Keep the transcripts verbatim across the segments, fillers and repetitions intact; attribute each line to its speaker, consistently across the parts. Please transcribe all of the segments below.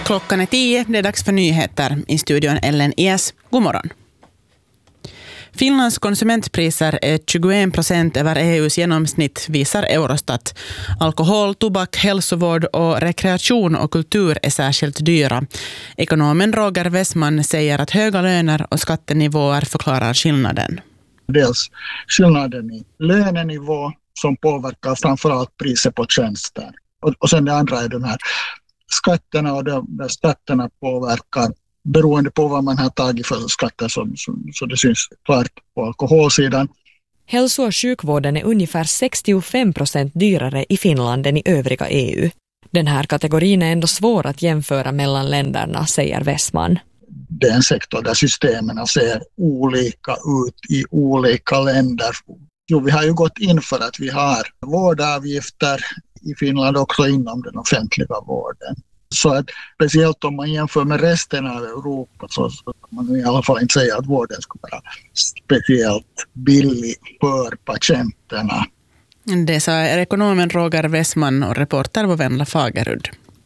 Speaker 1: Klockan är tio, det är dags för nyheter. I studion Ellen Ies. God morgon. Finlands konsumentpriser är tjugoen procent över E U:s genomsnitt, visar Eurostat. Alkohol, tobak, hälsovård och rekreation och kultur är särskilt dyra. Ekonomen Roger Wessman säger att höga löner och skattenivåer förklarar skillnaden.
Speaker 2: Dels skillnaden i lönenivå som påverkar framförallt priset på tjänster. Och, och sen det andra är de här skatterna, och de, de skatterna påverkar beroende på vad man har tagit för skatter, så, så, så det syns klart på alkoholsidan.
Speaker 3: Hälso- och sjukvården är ungefär sextiofem procent dyrare i Finland än i övriga E U. Den här kategorin är ändå svår att jämföra mellan länderna, säger Wessman.
Speaker 2: Det är en sektor där systemen ser olika ut i olika länder. Jo, vi har ju gått in för att vi har vårdavgifter i Finland också inom den offentliga vården. Så att speciellt om man jämför med resten av Europa, så kan man i alla fall inte säga att vården ska vara speciellt billig för patienterna.
Speaker 1: Det sa ekonomen Roger Wessman och reporter var Venla Fagerud.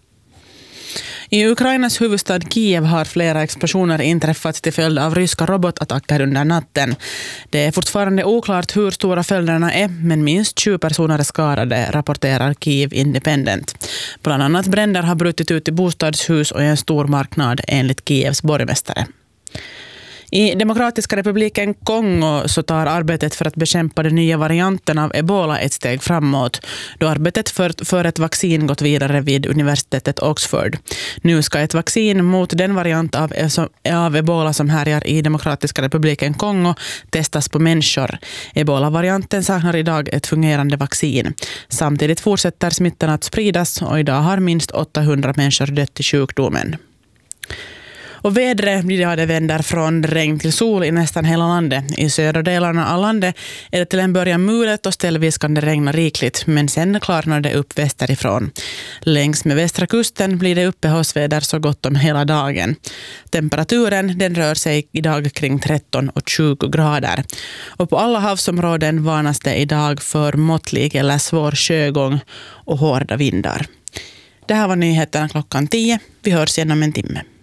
Speaker 1: I Ukrainas huvudstad Kiev har flera explosioner inträffat till följd av ryska robotattacker under natten. Det är fortfarande oklart hur stora följderna är, men minst tjugo personer är skadade, rapporterar Kiev Independent. Bland annat bränder har brutit ut i bostadshus och i en stor marknad, enligt Kievs borgmästare. I Demokratiska republiken Kongo så tar arbetet för att bekämpa den nya varianten av Ebola ett steg framåt, då arbetet för, för ett vaccin gått vidare vid universitetet Oxford. Nu ska ett vaccin mot den variant av, av Ebola som härjar i Demokratiska republiken Kongo testas på människor. Ebola-varianten saknar idag ett fungerande vaccin. Samtidigt fortsätter smittan att spridas och idag har minst åttahundra människor dött i sjukdomen. Och vädret blir det vänder från regn till sol i nästan hela landet. I södra delarna av landet är det till en början mulet och ställvis kan det regna rikligt, men sen klarnar det upp västerifrån. Längs med västra kusten blir det uppehållsväder så gott om hela dagen. Temperaturen den rör sig idag kring tretton och tjugo grader. Och på alla havsområden varnas det idag för måttlig eller svår sjögång och hårda vindar. Det här var nyheterna klockan tio. Vi hörs igen om en timme.